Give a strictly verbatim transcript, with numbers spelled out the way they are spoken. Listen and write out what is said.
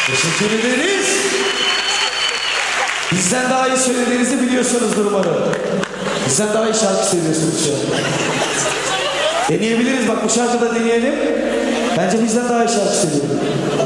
Teşekkür ederiz. Bizden daha iyi söylediğinizi biliyorsunuzdur umarım. Bizden daha iyi şarkı söylüyorsunuz şu an. Deneyebiliriz, bak bu şarkıda deneyelim. Bence bizden daha iyi şarkı söylüyorum.